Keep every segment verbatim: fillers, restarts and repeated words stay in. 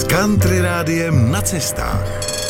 Country rádiem na cestách.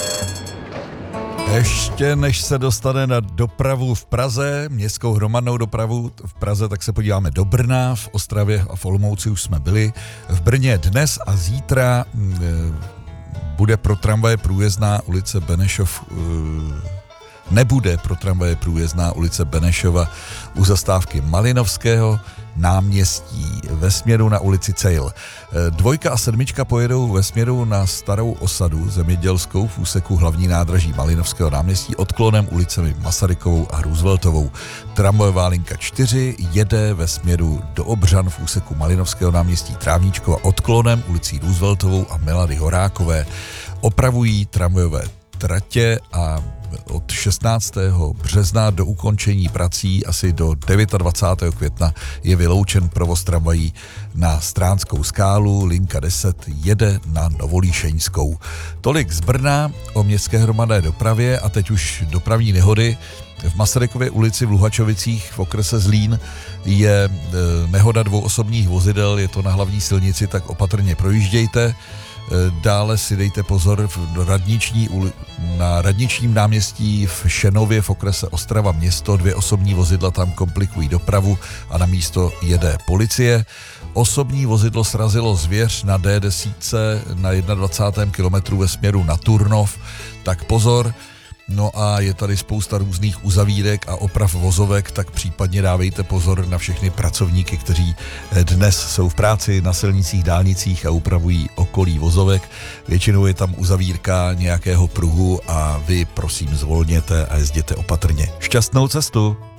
Ještě než se dostane na dopravu v Praze, městskou hromadnou dopravu v Praze, tak se podíváme do Brna, v Ostravě a v Olomouci už jsme byli. V Brně dnes a zítra e, bude pro tramvaje průjezdná ulice Benešov, e, nebude pro tramvaje průjezdná ulice Benešova u zastávky Malinovského náměstí ve směru na ulici Cejl. Dvojka a sedmička pojedou ve směru na Starou osadu zemědělskou v úseku hlavní nádraží Malinovského náměstí odklonem ulicemi Masarykovou a Rooseveltovou. Tramvajová linka čtyři jede ve směru do Obřan v úseku Malinovského náměstí Trávníčkova odklonem ulicí Rooseveltovou a Milady Horákové. Opravují tramvajové tratě a od šestnáctého března do ukončení prací asi do dvacátého devátého května je vyloučen provoz tramvají na Stránskou skálu. Linka deset jede na Novolíšeňskou. Tolik z Brna o městské hromadné dopravě a teď už dopravní nehody. V Masarykově ulici v Luhačovicích v okrese Zlín je nehoda dvou osobních vozidel, je to na hlavní silnici, tak opatrně projíždějte. Dále si dejte pozor v radniční, na radničním náměstí v Šenově v okrese Ostrava město. Dvě osobní vozidla tam komplikují dopravu a na místo jede policie. Osobní vozidlo srazilo zvěř na D deset na dvacátém prvním kilometru ve směru na Turnov, tak pozor. No a je tady spousta různých uzavírek a oprav vozovek, tak případně dávejte pozor na všechny pracovníky, kteří dnes jsou v práci na silnicích, dálnicích a upravují okolí vozovek. Většinou je tam uzavírka nějakého pruhu a vy prosím zvolněte a jezděte opatrně. Šťastnou cestu!